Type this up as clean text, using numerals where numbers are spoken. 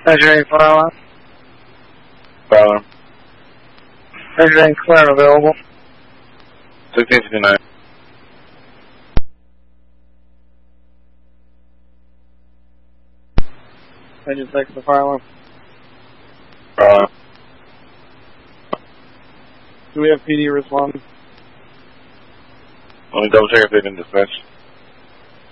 Measuring fire alarm. Fire alarm. Measuring clear available. 1659. Engine 6 the fire alarm. Fire alarm. Do we have PD responding? Let me double check if they've been dispatched.